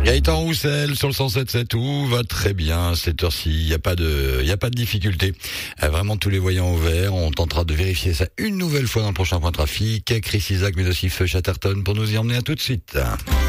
Gaëtan Roussel sur le 107.7, tout va très bien cette heure-ci, il n'y a pas de difficulté. Vraiment tous les voyants au vert, on tentera de vérifier ça une nouvelle fois dans le prochain point trafic. Chris Isaac mais aussi Feu Chatterton pour nous y emmener à tout de suite.